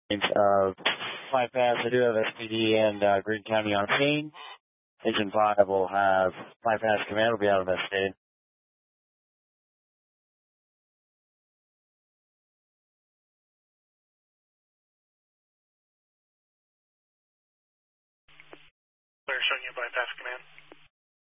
of bypass. I do have SPD and Greene County on scene. Engine 5 will have bypass command, will be out of that state. Clear, showing you bypass command.